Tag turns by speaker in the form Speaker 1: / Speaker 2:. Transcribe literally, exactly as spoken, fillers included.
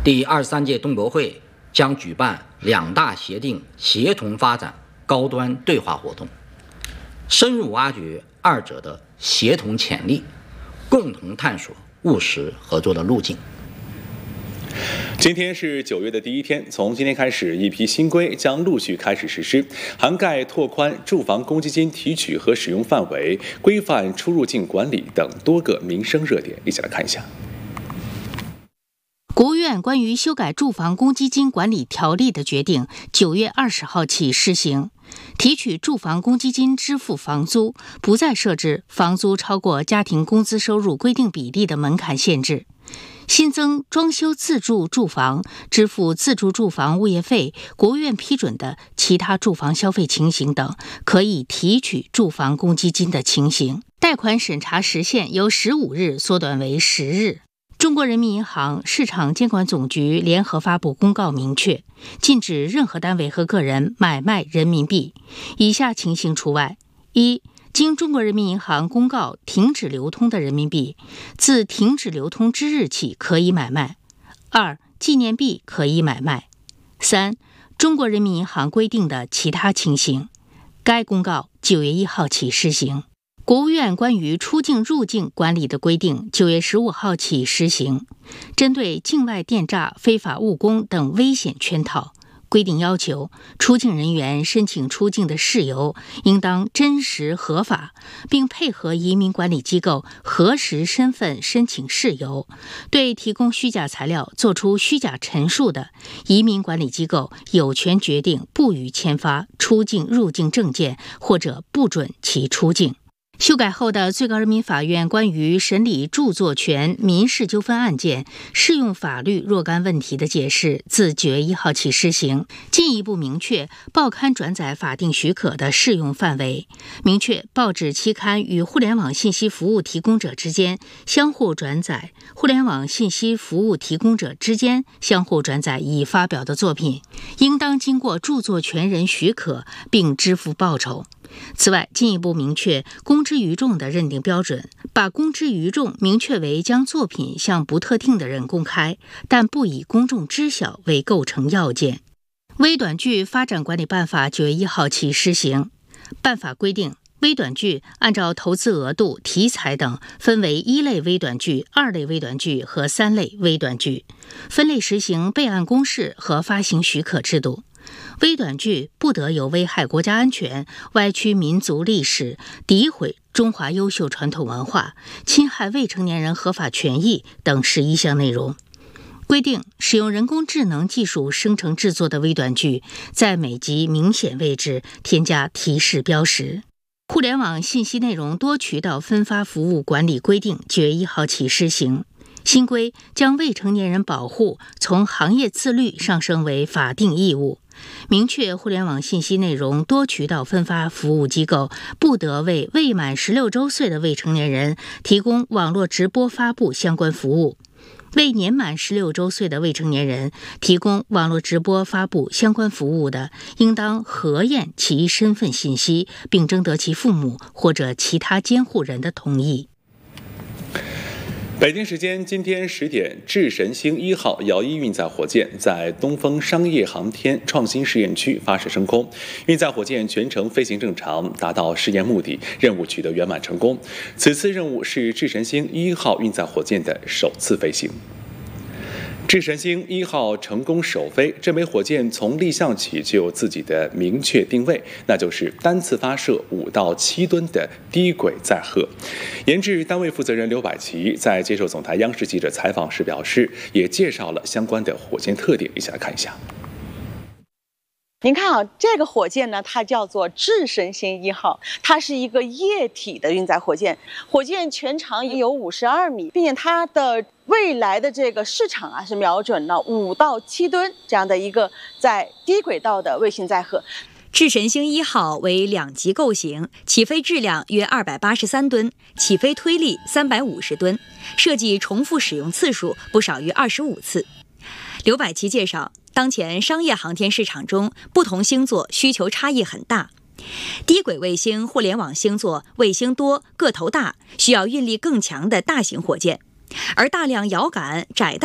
Speaker 1: 第二十三届东博会将举办两大协定协同发展高端对话活动，深入挖掘二者的协同潜力，共同探索务实合作的路径。
Speaker 2: 今天是九月的第一天，从今天开始，一批新规将陆续开始实施，涵盖拓宽住房公积金提取和使用范围、规范出入境管理等多个民生热点。一起来看一下。
Speaker 3: 国务院关于修改住房公积金管理条例的决定，九月二十号起施行。提取住房公积金支付房租，不再设置房租超过家庭工资收入规定比例的门槛限制。新增装修自住住房支付自住住房物业费、国务院批准的其他住房消费情形等，可以提取住房公积金的情形。贷款审查时限由十五日缩短为十日。中国人民银行市场监管总局联合发布公告，明确禁止任何单位和个人买卖人民币，以下情形除外：一、经中国人民银行公告停止流通的人民币，自停止流通之日起可以买卖；二、纪念币可以买卖；三、中国人民银行规定的其他情形。该公告九月一号起施行。国务院关于出境入境管理的规定九月十五号起施行，针对境外电诈、非法务工等危险圈套，规定要求出境人员申请出境的事由应当真实合法，并配合移民管理机构核实身份申请事由。对提供虚假材料作出虚假陈述的，移民管理机构有权决定不予签发出境入境证件，或者不准其出境。修改后的最高人民法院关于审理著作权民事纠纷案件适用法律若干问题的解释自九月一号起施行，进一步明确报刊转载法定许可的适用范围，明确报纸期刊与互联网信息服务提供者之间相互转载，互联网信息服务提供者之间相互转载已发表的作品，应当经过著作权人许可并支付报酬。此外，进一步明确公之于众的认定标准，把公之于众明确为将作品向不特定的人公开，但不以公众知晓为构成要件。微短剧发展管理办法九月一号起施行。办法规定，微短剧按照投资额度、题材等分为一类微短剧、二类微短剧和三类微短剧，分类实行备案公示和发行许可制度。微短剧不得有危害国家安全、歪曲民族历史、诋毁中华优秀传统文化、侵害未成年人合法权益等十一项内容。规定，使用人工智能技术生成制作的微短剧，在每集明显位置添加提示标识。互联网信息内容多渠道分发服务管理规定九月一号起施行。新规将未成年人保护从行业自律上升为法定义务，明确互联网信息内容多渠道分发服务机构不得为未满十六周岁的未成年人提供网络直播发布相关服务。为年满十六周岁的未成年人提供网络直播发布相关服务的，应当核验其身份信息，并征得其父母或者其他监护人的同意。
Speaker 2: 北京时间今天十点，智神星一号遥一运载火箭在东风商业航天创新试验区发射升空，运载火箭全程飞行正常，达到试验目的，任务取得圆满成功。此次任务是智神星一号运载火箭的首次飞行。智神星一号成功首飞，这枚火箭从立项起就有自己的明确定位，那就是单次发射五到七吨的低轨载荷。研制单位负责人刘百奇在接受总台央视记者采访时表示，也介绍了相关的火箭特点，一起来看一下。
Speaker 4: 您看啊，这个火箭呢，它叫做智神星一号，它是一个液体的运载火箭，火箭全长有五十二米，并且它的未来的这个市场啊是瞄准了五到七吨这样的一个在低轨道的卫星载荷。
Speaker 5: 智神星一号为两级构型，起飞质量约二百八十三吨，起飞推力三百五十吨，设计重复使用次数不少于二十五次。刘百奇介绍，当前商业航天市场中，不同星座需求差异很大。低轨卫星、互联网星座卫星多、个头大，需要运力更强的大型火箭，而大量遥感、窄带